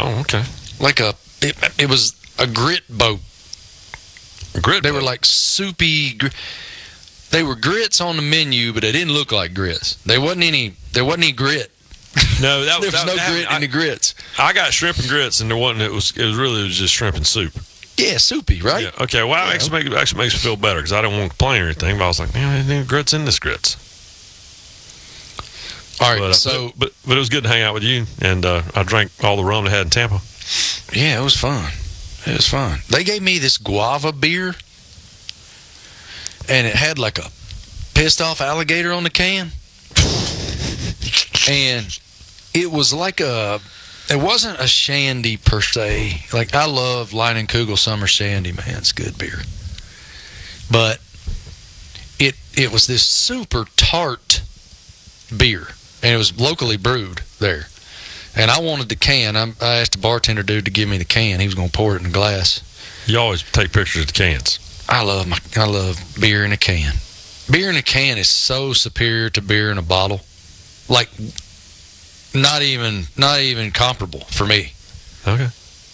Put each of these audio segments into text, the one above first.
Oh, okay. It was a grit boat. They were like soupy. They were grits on the menu, but they didn't look like grits. There wasn't any grit. No, there was no grit in the grits. I got shrimp and grits, and there wasn't. It was just shrimp and soup. Yeah, soupy, right? Yeah. Okay. Well, that actually makes me feel better because I didn't want to complain or anything. But I was like, man, there's grits in this grits. All right. But it was good to hang out with you, and I drank all the rum they had in Tampa. Yeah, it was fun. It was fun. They gave me this guava beer, and it had like a pissed off alligator on the can. And it was like it wasn't a shandy per se. Like, I love Leinenkugel Summer Shandy, man. It's good beer. But it was this super tart beer, and it was locally brewed there. And I wanted the can. I asked the bartender dude to give me the can. He was going to pour it in a glass. You always take pictures of the cans. I love beer in a can. Beer in a can is so superior to beer in a bottle. Like, not even comparable for me. Okay.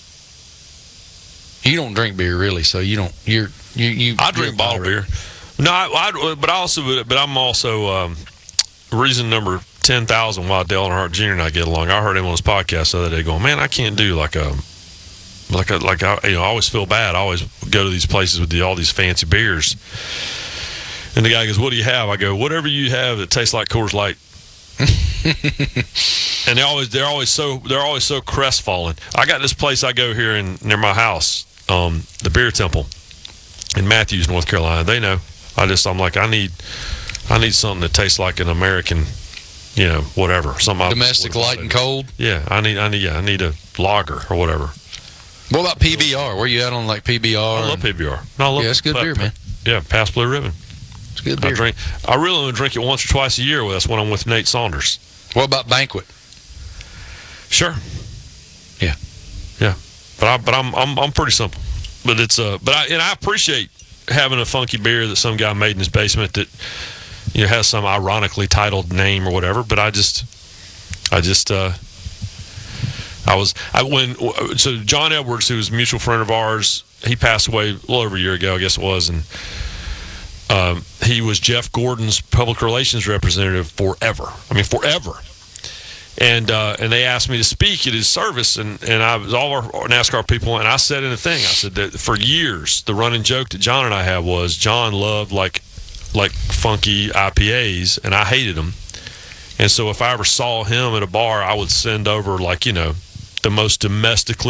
You don't drink beer really, so you don't. I drink bottled beer. No, I'm also reason number 10,000 why Dale Earnhardt Jr. and I get along. I heard him on his podcast the other day going, man, I can't do I always feel bad. I always go to these places with all these fancy beers. And the guy goes, what do you have? I go, whatever you have that tastes like Coors Light. And they're always so crestfallen. I got this place I go here near my house, the Beer Temple in Matthews, North Carolina. They know. I'm like, I need something that tastes like an American, whatever. Something domestic light and cold. Yeah, I need a lager or whatever. What about PBR? Where you at on like PBR? I love PBR. No, it's good beer, man. Yeah, Pabst Blue Ribbon. It's good beer. I really only drink it once or twice a year. That's when I'm with Nate Saunders. What about Banquet? Sure. Yeah. But I'm pretty simple. But I appreciate having a funky beer that some guy made in his basement that has some ironically titled name or whatever. But so John Edwards, who was a mutual friend of ours, he passed away a little over a year ago, I guess it was, and he was Jeff Gordon's public relations representative forever. I mean, forever. And they asked me to speak at his service, and I was all our NASCAR people, and I said in the thing, I said that for years the running joke that John and I had was John loved like funky IPAs, and I hated them. And so if I ever saw him at a bar, I would send over the most domestic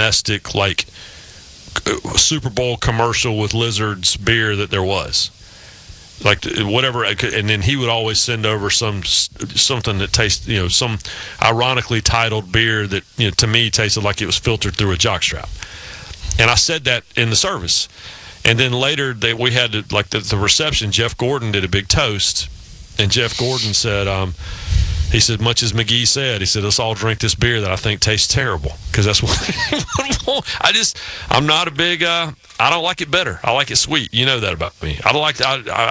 Super Bowl commercial with lizards beer that there was. Like whatever, and then he would always send over something that tastes, some ironically titled beer that to me tasted like it was filtered through a jockstrap. And I said that in the service, and then later we had the reception. Jeff Gordon did a big toast, and Jeff Gordon said, he said, much as McGee said, he said, let's all drink this beer that I think tastes terrible, because that's what I'm not a big. I don't like it bitter. I like it sweet. You know that about me. I don't like.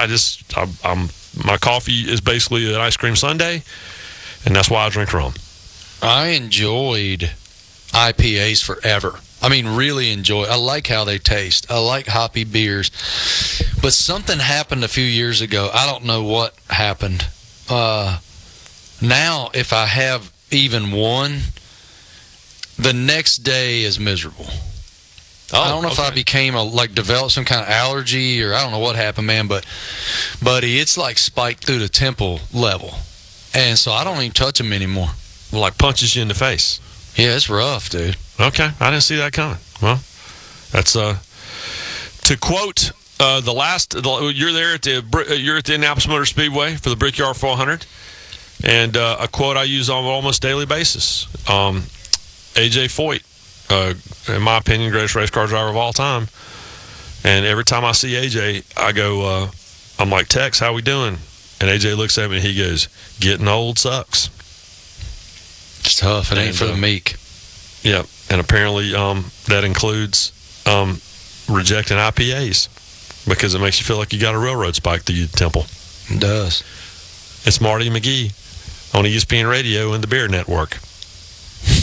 My coffee is basically an ice cream sundae, and that's why I drink rum. I enjoyed IPAs forever. I mean, really enjoy. I like how they taste. I like hoppy beers, but something happened a few years ago. I don't know what happened. Now, if I have even one, the next day is miserable. I don't know if I became developed some kind of allergy, or I don't know what happened, man, but buddy, it's like spiked through the temple level. And so I don't even touch them anymore. Like punches you in the face. Yeah, it's rough, dude. Okay, I didn't see that coming. Well, that's to quote you're there at the Indianapolis Motor Speedway for the Brickyard 400, and a quote I use on an almost daily basis. AJ Foyt, in my opinion, greatest race car driver of all time. And every time I see AJ, I go, I'm like, Tex, how we doing? And AJ looks at me and he goes, getting old sucks. It's tough. It ain't for the meek. Yeah, and apparently that includes rejecting IPAs, because it makes you feel like you got a railroad spike through the temple. It does. It's Marty McGee on ESPN Radio and the Beer Network.